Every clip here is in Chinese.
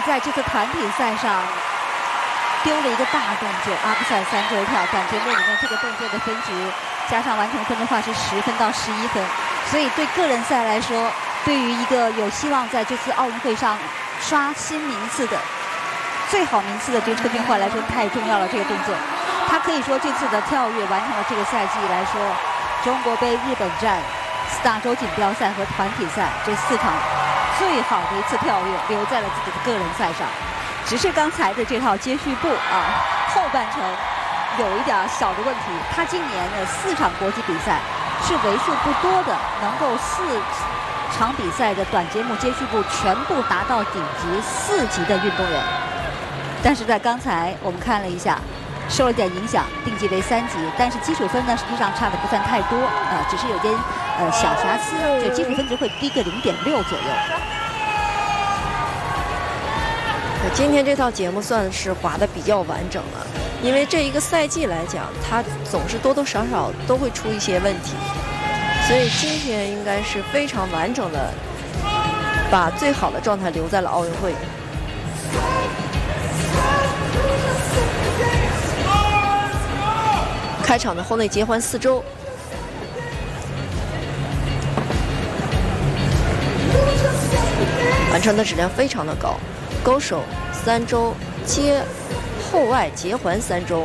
在这次团体赛上丢了一个大动作，阿布赛3周跳短节目里面这个动作的分值加上完成分的话是10分到11分，所以对个人赛来说，对于一个有希望在这次奥运会上刷新名次的最好名次的这个车俊焕来说太重要了。这个动作，他可以说这次的跳跃完成了这个赛季来说中国杯、日本站、大洲锦标赛和团体赛这4场最好的一次跳跃留在了自己的个人赛上。只是刚才的这套接续步啊，后半程有一点小的问题。他今年的4场国际比赛是为数不多的能够4场比赛的短节目接续步全部达到顶级4级的运动员。但是在刚才我们看了一下，受了点影响，定级为3级，但是基础分呢实际上差的不算太多，只是有点小瑕疵，就基础分值会低个0.6左右。 今天这套节目算是滑得比较完整了，因为这一个赛季来讲，它总是多多少少都会出一些问题，所以今天应该是非常完整的，把最好的状态留在了奥运会。开场的后内结环4周，完成的质量非常的高，勾手3周，接后外结环3周。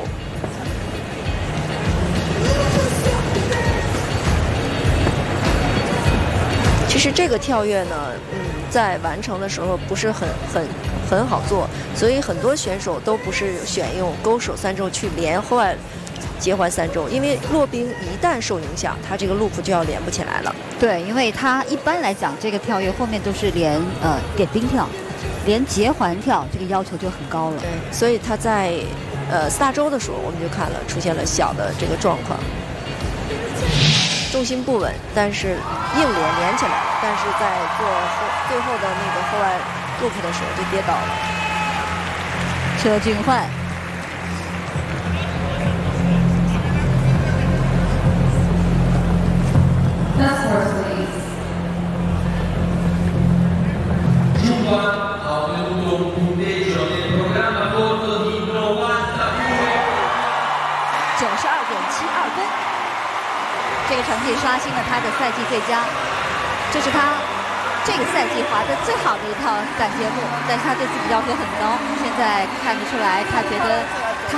其实这个跳跃呢，在完成的时候不是很好做，所以很多选手都不是选用勾手3周去连后外结环3周，因为落冰一旦受影响，它这个 loop 就要连不起来了。 对，因为它一般来讲，这个跳跃后面都是连点冰跳，连结环跳，这个要求就很高了。 对，所以它在4周的时候，我们就看了出现了小的这个状况，重心不稳，但是硬连起来了，但是在做最后的那个后外 loop 的时候就跌倒了。 车俊焕。这个成绩刷新了他的赛季最佳，这是他这个赛季滑的最好的一套短节目，但是他对自己要求很高。现在看得出来，他觉得